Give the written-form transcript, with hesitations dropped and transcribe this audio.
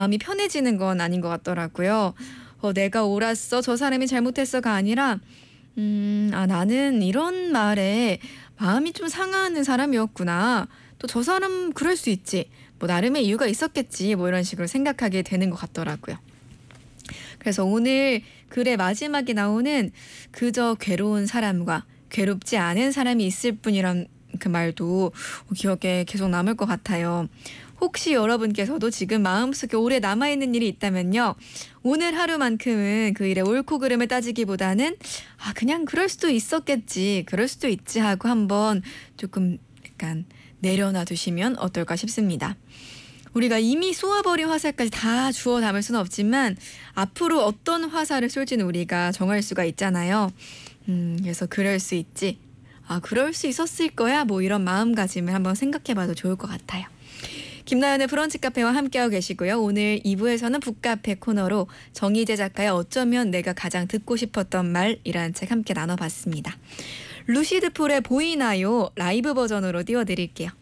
마음이 편해지는 건 아닌 것 같더라고요. 내가 옳았어, 저 사람이 잘못했어가 아니라 나는 이런 말에 마음이 좀 상하는 사람이었구나. 또 저 사람 그럴 수 있지. 뭐 나름의 이유가 있었겠지. 뭐 이런 식으로 생각하게 되는 것 같더라고요. 그래서 오늘 글의 마지막에 나오는 그저 괴로운 사람과 괴롭지 않은 사람이 있을 뿐이란 그 말도 기억에 계속 남을 것 같아요. 혹시 여러분께서도 지금 마음속에 오래 남아있는 일이 있다면요. 오늘 하루만큼은 그 일의 옳고 그름을 따지기보다는 그냥 그럴 수도 있었겠지. 그럴 수도 있지 하고 한번 조금 약간 내려놔 두시면 어떨까 싶습니다. 우리가 이미 쏘아버린 화살까지 다 주워 담을 수는 없지만 앞으로 어떤 화살을 쏠지는 우리가 정할 수가 있잖아요. 그래서 그럴 수 있지. 그럴 수 있었을 거야. 뭐 이런 마음가짐을 한번 생각해봐도 좋을 것 같아요. 김나연의 브런치 카페와 함께하고 계시고요. 오늘 2부에서는 북카페 코너로 정희재 작가의 어쩌면 내가 가장 듣고 싶었던 말이라는 책 함께 나눠봤습니다. 루시드 폴의 보이나요? 라이브 버전으로 띄워드릴게요.